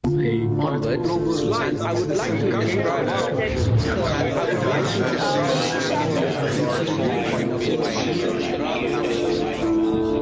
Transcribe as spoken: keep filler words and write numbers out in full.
onwards, and I would like to describe I would like to describe from the point of view